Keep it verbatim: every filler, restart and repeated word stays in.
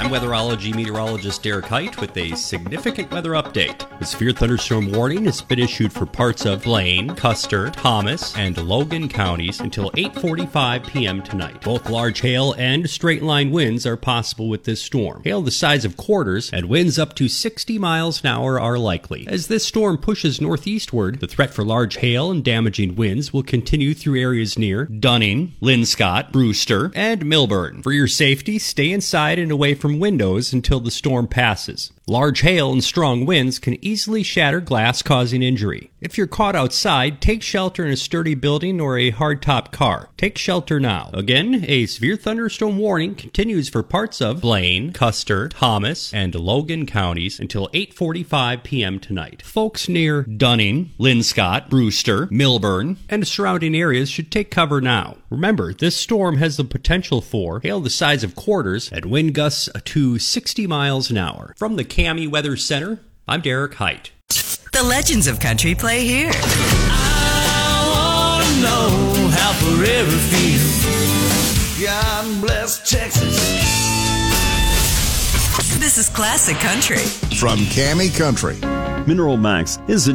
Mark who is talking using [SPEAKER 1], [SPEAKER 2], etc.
[SPEAKER 1] I'm weatherology meteorologist Derek Height with a significant weather update. A severe thunderstorm warning has been issued for parts of Blaine, Custer, Thomas, and Logan counties until eight forty-five p.m. tonight. Both large hail and straight-line winds are possible with this storm. Hail the size of quarters and winds up to sixty miles an hour are likely. As this storm pushes northeastward, the threat for large hail and damaging winds will continue through areas near Dunning, Linscott, Brewster, and Millburn. For your safety, stay inside and away from windows until the storm passes. Large hail and strong winds can easily shatter glass, causing injury. If you're caught outside, take shelter in a sturdy building or a hardtop car. Take shelter now. Again, a severe thunderstorm warning continues for parts of Blaine, Custer, Thomas, and Logan counties until eight forty-five p.m. tonight. Folks near Dunning, Linscott, Brewster, Millburn, and surrounding areas should take cover now. Remember, this storm has the potential for hail the size of quarters and wind gusts to sixty miles an hour. From the Cami Weather Center, I'm Derek Height.
[SPEAKER 2] The legends of country play here.
[SPEAKER 3] I wanna know how forever feels. God bless Texas.
[SPEAKER 2] This is classic country.
[SPEAKER 4] From Cami Country.
[SPEAKER 5] Mineral Max is a